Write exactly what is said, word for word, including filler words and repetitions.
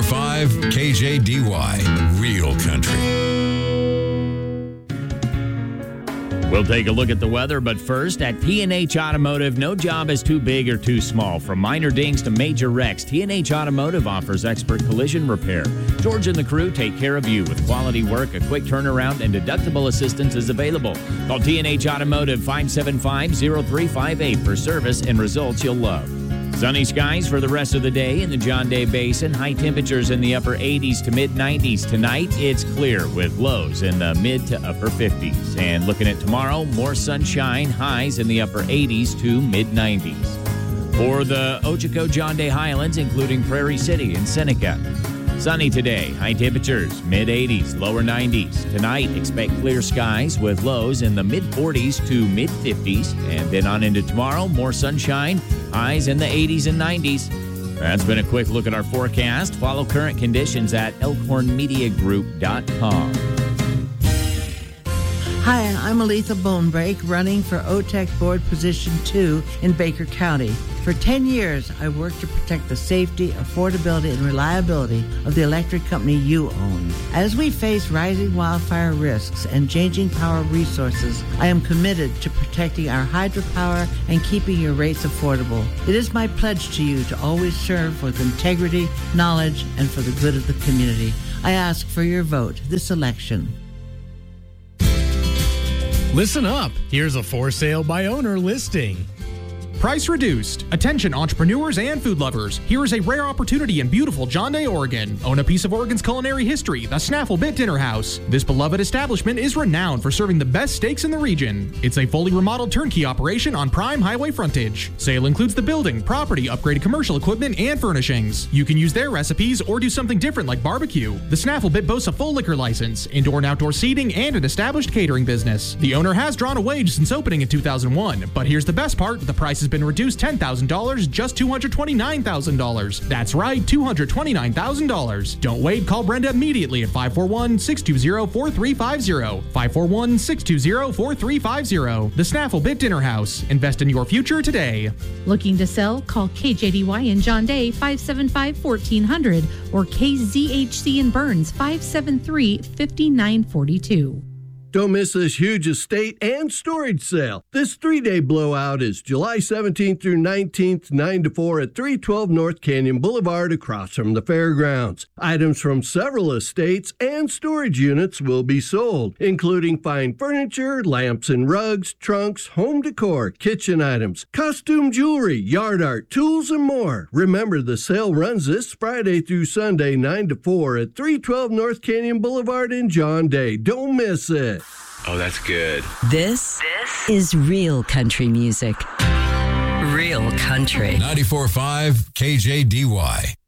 point five K J D Y, Real Country. We'll take a look at the weather, but first, at P and H Automotive, no job is too big or too small. From minor dings to major wrecks, P and H Automotive offers expert collision repair. George and the crew take care of you with quality work, a quick turnaround, and deductible assistance is available. Call P and H Automotive five seven five, zero three five eight for service and results you'll love. Sunny skies for the rest of the day in the John Day Basin. High temperatures in the upper eighties to mid nineties. Tonight, it's clear with lows in the mid to upper fifties. And looking at tomorrow, more sunshine, highs in the upper eighties to mid nineties. For the Ochoco John Day Highlands, including Prairie City and Seneca. Sunny today, high temperatures, mid eighties, lower nineties. Tonight, expect clear skies with lows in the mid forties to mid fifties. And then on into tomorrow, more sunshine, highs in the eighties and nineties. That's been a quick look at our forecast. Follow current conditions at elkhorn media group dot com. Hi, I'm Aletha Bonebrake, running for O T E C Board Position two in Baker County. For ten years, I've worked to protect the safety, affordability, and reliability of the electric company you own. As we face rising wildfire risks and changing power resources, I am committed to protecting our hydropower and keeping your rates affordable. It is my pledge to you to always serve with integrity, knowledge, and for the good of the community. I ask for your vote this election. Listen up. Here's a for sale by owner listing. Price reduced. Attention entrepreneurs and food lovers. Here is a rare opportunity in beautiful John Day, Oregon. Own a piece of Oregon's culinary history, the Snaffle Bit Dinner House. This beloved establishment is renowned for serving the best steaks in the region. It's a fully remodeled turnkey operation on prime highway frontage. Sale includes the building, property, upgraded commercial equipment, and furnishings. You can use their recipes or do something different like barbecue. The Snaffle Bit boasts a full liquor license, indoor and outdoor seating, and an established catering business. The owner has drawn a wage since opening in two thousand one, but here's the best part, the price has been reduced ten thousand dollars, just two hundred twenty-nine thousand dollars. That's right, two hundred twenty-nine thousand dollars. Don't wait, call Brenda immediately at five four one, six two zero, four three five zero. five four one, six two zero, four three five zero. The Snaffle Bit Dinner House. Invest in your future today. Looking to sell? Call K J D Y in John Day five seven five, one four zero zero or K Z H C in Burns five seven three, five nine four two. Don't miss this huge estate and storage sale. This three-day blowout is July seventeenth through nineteenth, nine to four at three twelve North Canyon Boulevard across from the fairgrounds. Items from several estates and storage units will be sold, including fine furniture, lamps and rugs, trunks, home decor, kitchen items, costume jewelry, yard art, tools, and more. Remember, the sale runs this Friday through Sunday, nine to four at three twelve North Canyon Boulevard in John Day. Don't miss it. Oh, that's good. This, this is real country music. Real country. ninety-four point five K J D Y.